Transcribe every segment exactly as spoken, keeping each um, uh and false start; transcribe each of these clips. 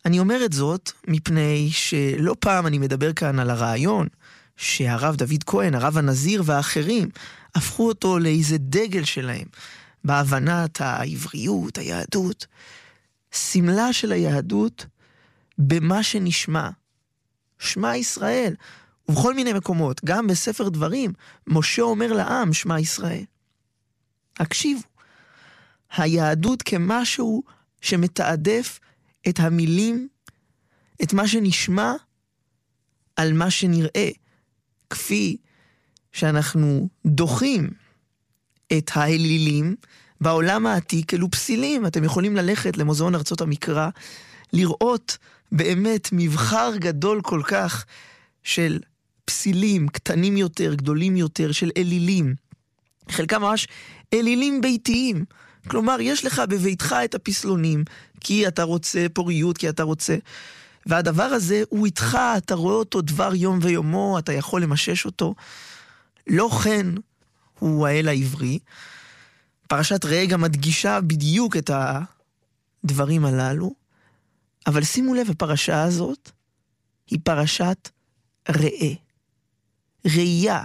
אני אומר את זאת מפני שלא פעם אני מדבר כאן על הרעיון שהרב דוד כהן, הרב הנזיר והאחרים הפכו אותו לאיזה דגל שלהם בהבנת העבריות, היהדות. סמלה של היהדות במה שנשמע. שמע ישראל. ובכל מיני מקומות, גם בספר דברים, משה אומר לעם שמע ישראל. הקשיבו. היהדות כמשהו שמתעדף את המילים, את מה שנשמע, על מה שנראה. כפי שאנחנו דוחים את האלילים בעולם העתיק אלו פסילים. אתם יכולים ללכת למוזיאון ארצות המקרא, לראות באמת מבחר גדול כל כך של פסילים, קטנים יותר, גדולים יותר, של אלילים. חלקם ממש אלילים ביתיים. כלומר, יש לך בביתך את הפסלונים, כי אתה רוצה פוריות, כי אתה רוצה... והדבר הזה הוא איתך, אתה רואה אותו דבר יום ויומו, אתה יכול למשש אותו. לא כן הוא האל העברי. פרשת ראה גם מדגישה בדיוק את הדברים הללו. אבל שימו לב, הפרשה הזאת היא פרשת ראה. ראייה.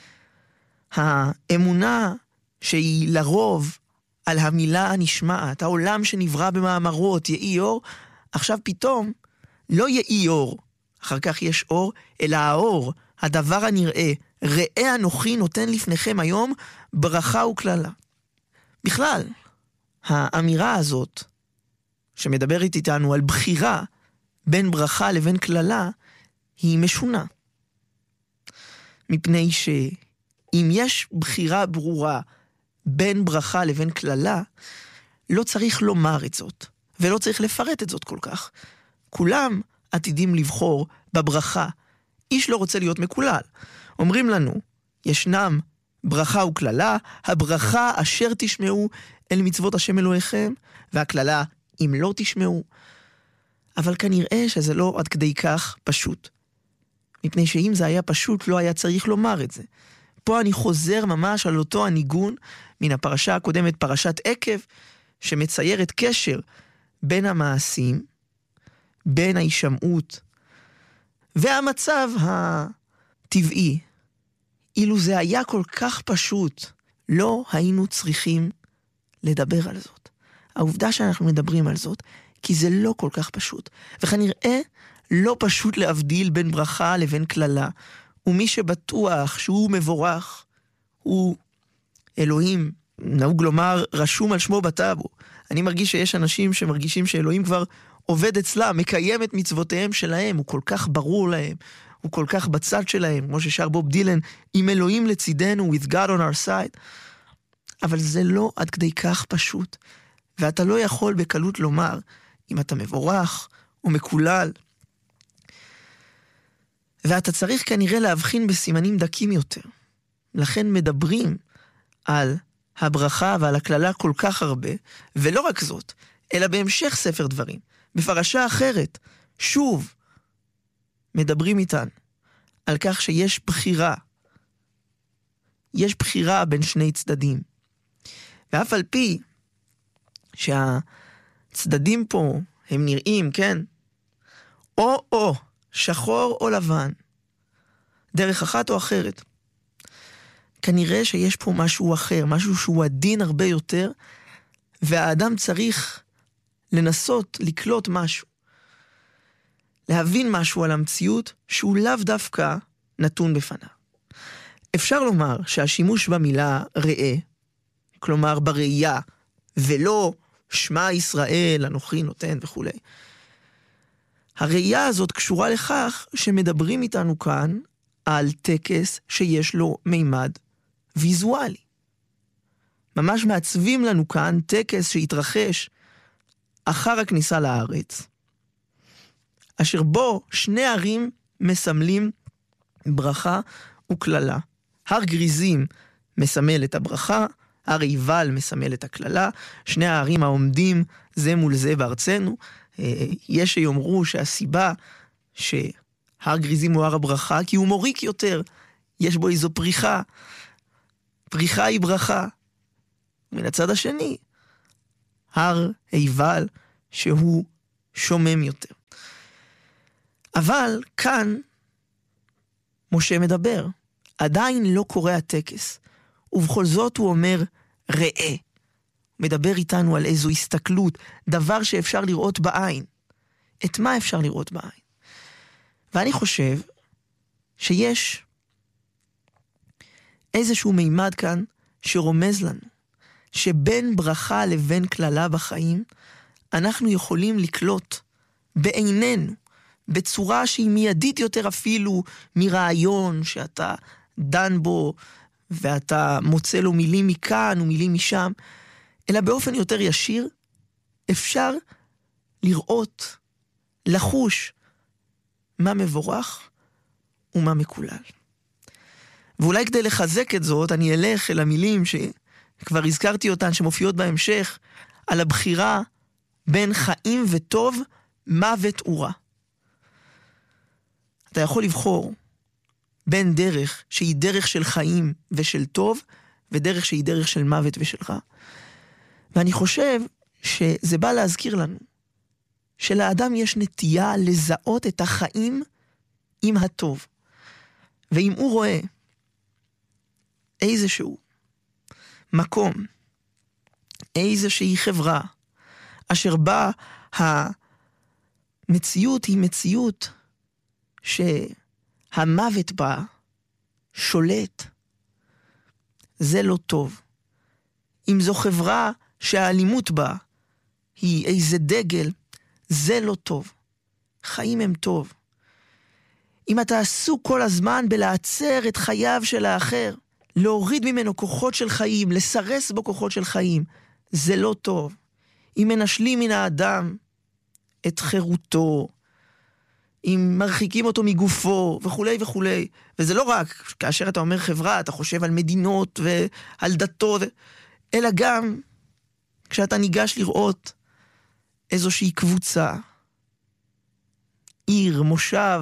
האמונה שהיא לרוב על המילה הנשמעת, העולם שנברא במאמרות, יהי אור, עכשיו פתאום לא יהי אור, אחר כך יש אור, אלא האור, הדבר הנראה, ראה אנוכי נותן לפניכם היום ברכה וכללה. בכלל, האמירה הזאת, שמדברת איתנו על בחירה בין ברכה לבין כללה, היא משונה. מפני שאם יש בחירה ברורה בין ברכה לבין כללה, לא צריך לומר את זאת, ולא צריך לפרט את זאת כל כך. כולם עתידים לבחור בברכה. איש לא רוצה להיות מקולל. אומרים לנו, ישנם ברכה וכללה, הברכה אשר תשמעו אל מצוות השם אלוהיכם, והכללה אם לא תשמעו. אבל כנראה שזה לא עד כדי כך פשוט. מפני שאם זה היה פשוט, לא היה צריך לומר את זה. פה אני חוזר ממש על אותו הניגון מן הפרשה הקודמת, פרשת עקב, שמציירת קשר בין המעשים, בין ההישמעות, והמצב הטבעי. אילו זה היה כל כך פשוט, לא היינו צריכים לדבר על זאת. העובדה שאנחנו מדברים על זאת, כי זה לא כל כך פשוט. וכנראה לא פשוט להבדיל בין ברכה לבין כללה. ומי שבטוח שהוא מבורך, הוא אלוהים, נהוג לומר, רשום על שמו בטאבו. אני מרגיש שיש אנשים שמרגישים שאלוהים כבר עובד אצלם, מקיים את מצוותיהם שלהם, הוא כל כך ברור להם, הוא כל כך בצד שלהם, כמו ששר בוב דילן, עם אלוהים לצידנו, with God on our side. אבל זה לא עד כדי כך פשוט, ואתה לא יכול בקלות לומר, אם אתה מבורך או מקולל, ואתה צריך כנראה להבחין בסימנים דקים יותר. לכן מדברים על הברכה ועל הכללה כל כך הרבה, ולא רק זאת, אלא בהמשך ספר דברים, בפרשה אחרת, שוב, מדברים איתן על כך שיש בחירה. יש בחירה בין שני צדדים. ואף על פי שהצדדים פה הם נראים, כן? או-או, שחור או לבן, דרך אחת או אחרת. כנראה שיש פה משהו אחר, משהו שהוא עדין הרבה יותר, והאדם צריך לנסות לקלוט משהו, להבין משהו על המציאות שהוא לאו דווקא נתון בפניו. אפשר לומר שהשימוש במילה ראה, כלומר בראייה, ולא שמע ישראל, אנוכי נותן וכו'. הראייה הזאת קשורה לכך שמדברים איתנו כאן על טקס שיש לו מימד ויזואלי. ממש מעצבים לנו כאן טקס שהתרחש אחר הכניסה לארץ, אשר בו שני ערים מסמלים ברכה וכללה. הר גריזים מסמל את הברכה, הר עיבל מסמל את הכללה, שני הערים העומדים זה מול זה בארצנו. יש שיאמרו שהסיבה שהר גריזים הוא הר הברכה, כי הוא מוריק יותר, יש בו איזו פריחה, פריחה היא ברכה. מן הצד השני, הר עיבל שהוא שומם יותר. אבל כאן משה מדבר. עדיין לא קורה הטקס. ובכל זאת הוא אומר, ראה. מדבר איתנו על איזו הסתכלות, דבר שאפשר לראות בעין. את מה אפשר לראות בעין? ואני חושב שיש איזשהו מימד כאן שרומז לנו, שבין ברכה לבין כללה בחיים, אנחנו יכולים לקלוט בעינינו, בצורה שהיא מיידית יותר אפילו מרעיון שאתה דן בו, ואתה מוצא לו מילים מכאן ומילים משם, אלא באופן יותר ישיר, אפשר לראות, לחוש, מה מבורך ומה מקולל. ואולי כדי לחזק את זאת, אני אלך אל המילים שכבר הזכרתי אותן, שמופיעות בהמשך, על הבחירה בין חיים וטוב, מוות ורע. אתה יכול לבחור בין דרך שהיא דרך של חיים ושל טוב, ודרך שהיא דרך של מוות ושל רע. ואני חושב שזה בא להזכיר לנו, שלאדם יש נטייה לזהות את החיים עם הטוב. ואם הוא רואה איזשהו מקום, איזושהי חברה, אשר בה המציאות היא מציאות שהמוות בה שולט, זה לא טוב. אם זו חברה שהאלימות בה היא איזה דגל, זה לא טוב. חיים הם טוב. אם אתה עסוק כל הזמן בלעצר את חייו של האחר, להוריד ממנו כוחות של חיים, לסרס בו כוחות של חיים, זה לא טוב. אם מנשלים מן האדם את חירותו, אם מרחיקים אותו מגופו וכולי וכולי, וזה לא רק כאשר אתה אומר חברה, אתה חושב על מדינות ועל דתות, אלא גם כשאתה ניגש לראות איזושהי קבוצה, עיר, מושב,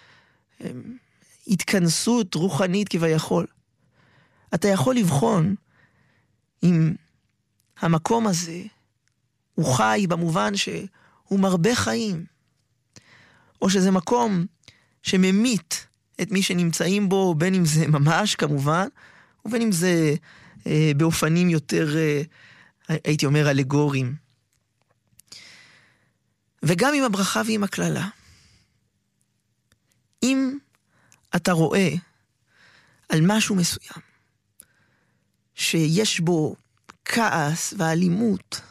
התכנסות רוחנית כביכול. אתה יכול לבחון אם המקום הזה הוא חי במובן שהוא מרבה חיים, או שזה מקום שממית את מי שנמצאים בו, בין אם זה ממש כמובן, ובין אם זה אה, באופנים יותר, אה, הייתי אומר, אלגוריים. וגם עם הברכה ועם הכללה. אם אתה רואה על משהו מסוים, שיש בו כעס ואלימות,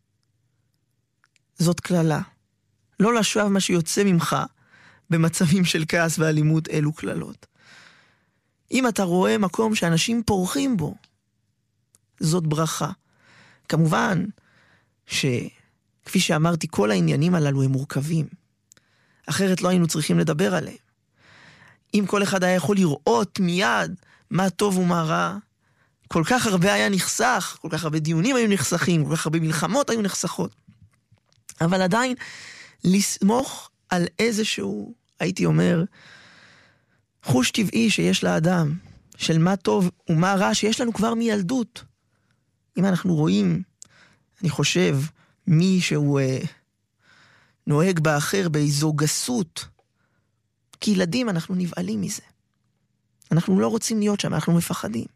זאת כללה. לא לשאוב מה שיוצא ממך במצבים של כעס ואלימות אלו כללות. אם אתה רואה מקום שאנשים פורחים בו, זאת ברכה. כמובן שכפי שאמרתי, כל העניינים הללו הם מורכבים. אחרת לא היינו צריכים לדבר עליהם. אם כל אחד היה יכול לראות מיד מה טוב ומה רע, כל כך הרבה היה נחסך, כל כך הרבה דיונים היו נחסכים, כל כך הרבה מלחמות היו נחסכות. אבל עדיין לסמוך על איזשהו, הייתי אומר, חוש טבעי שיש לאדם, של מה טוב ומה רע, שיש לנו כבר מילדות. אם אנחנו רואים, אני חושב, מי שהוא אה, נוהג באחר באיזו גסות, כילדים אנחנו נבעלים מזה. אנחנו לא רוצים להיות שם, אנחנו מפחדים.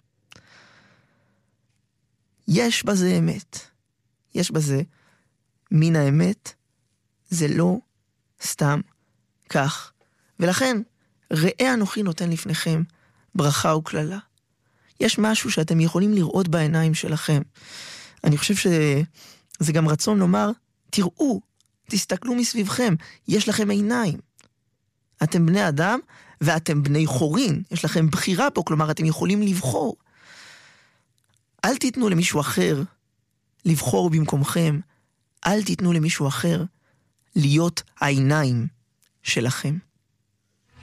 יש בזה אמת. יש בזה מן האמת, זה לא סתם כך. ולכן, ראה אנוכי נותן לפניכם ברכה וכללה. יש משהו שאתם יכולים לראות בעיניים שלכם. אני חושב שזה גם רצון לומר, תראו, תסתכלו מסביבכם, יש לכם עיניים. אתם בני אדם ואתם בני חורין. יש לכם בחירה פה, כלומר אתם יכולים לבחור. אל תיתנו למישהו אחר לבחור במקומכם. אל תיתנו למישהו אחר להיות העיניים שלכם.